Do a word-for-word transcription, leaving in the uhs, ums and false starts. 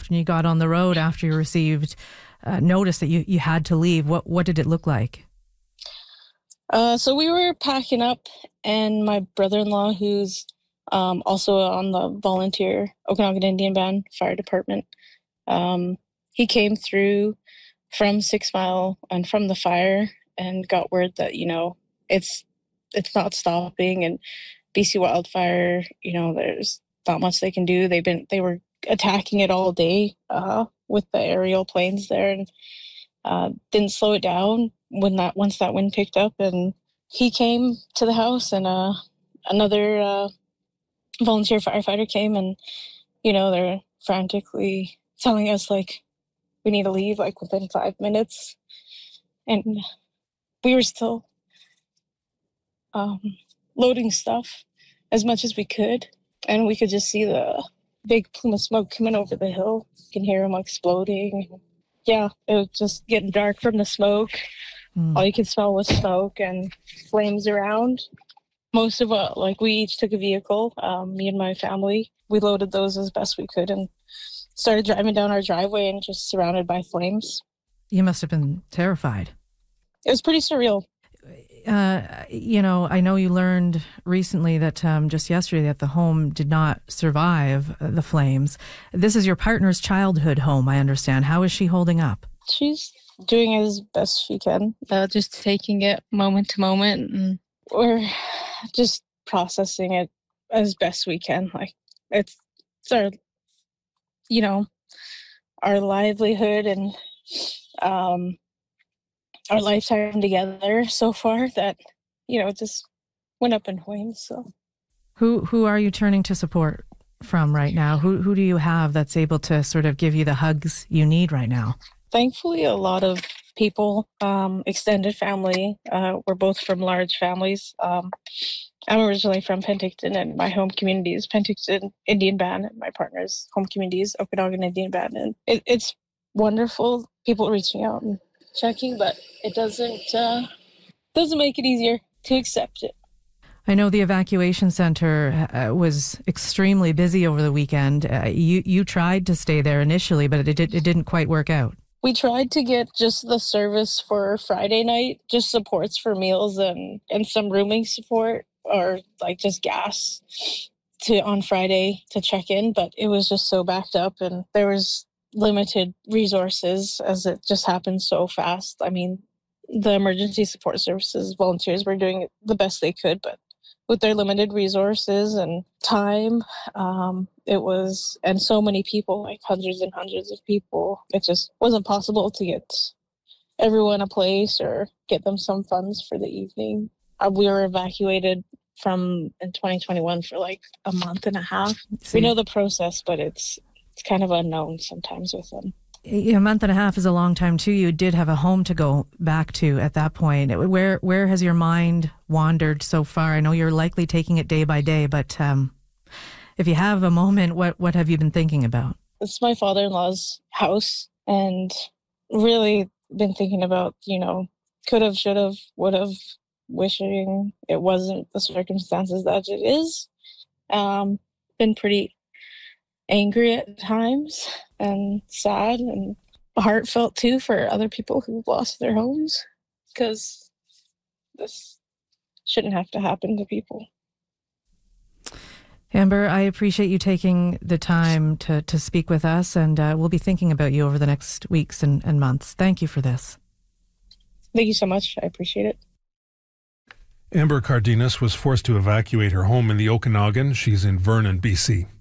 and you got on the road after you received uh, notice that you, you had to leave. What what did it look like? Uh, so we were packing up, and my brother-in-law, who's um, also on the volunteer Okanagan Indian Band Fire Department, um, he came through from Six Mile and from the fire and got word that, you know, it's it's not stopping, and B C Wildfire, you know, there's not much they can do. They've been they were attacking it all day uh, with the aerial planes there, and uh, didn't slow it down when that once that wind picked up. And he came to the house, and uh, another uh, volunteer firefighter came, and you know, they're frantically telling us like we need to leave like within five minutes, and we were still um, loading stuff as much as we could, and we could just see the big plume of smoke coming over the hill. You can hear them exploding. Yeah, it was just getting dark from the smoke. Mm. All you could smell was smoke and flames around. Most of it, like we each took a vehicle, um, me and my family. We loaded those as best we could and started driving down our driveway and just surrounded by flames. You must have been terrified. It was pretty surreal. Uh, you know, I know you learned recently that um, just yesterday that the home did not survive the flames. This is your partner's childhood home, I understand. How is she holding up? She's doing as best she can, uh, just taking it moment to moment, and we're just processing it as best we can. Like it's, it's our, you know, our livelihood and um, our lifetime together so far that, you know, it just went up in flames. So, who who are you turning to support from right now? Who who do you have that's able to sort of give you the hugs you need right now? Thankfully, a lot of people, um, extended family. Uh, we're both from large families. Um, I'm originally from Penticton, and my home community is Penticton Indian Band, and my partner's home community is Okanagan Indian Band. And it, it's wonderful, people reaching out and checking, but it doesn't uh, doesn't make it easier to accept it. I know the evacuation center uh, was extremely busy over the weekend. Uh, you you tried to stay there initially, but it did, it didn't quite work out. We tried to get just the service for Friday night, just supports for meals and, and some rooming support, or like just gas to on Friday to check in, but it was just so backed up and there was limited resources as it just happened so fast. I mean, the emergency support services volunteers were doing the best they could, but with their limited resources and time, um, it was, and so many people, like hundreds and hundreds of people, it just wasn't possible to get everyone a place or get them some funds for the evening. Uh, we were evacuated from in twenty twenty-one for like a month and a half. See, we know the process, but it's it's kind of unknown sometimes with them. A month and a half is a long time too. You did have a home to go back to at that point. Where where has your mind wandered so far? I know you're likely taking it day by day, but um, if you have a moment, what what have you been thinking about? It's my father-in-law's house, and really been thinking about, you know, could have, should have, would have, wishing it wasn't the circumstances that it is. Um, been pretty angry at times and sad and heartfelt too for other people who've lost their homes, because this shouldn't have to happen to people. Amber, I appreciate you taking the time to, to speak with us, and uh, we'll be thinking about you over the next weeks and, and months. Thank you for this. Thank you so much. I appreciate it. Amber Cardenas was forced to evacuate her home in the Okanagan. She's in Vernon, B C